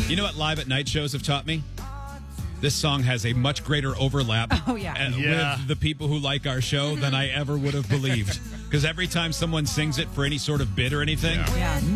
You know what live at night shows have taught me? This song has a much greater overlap with the people who like our show than I ever would have believed. Because every time someone sings it for any sort of bid or anything,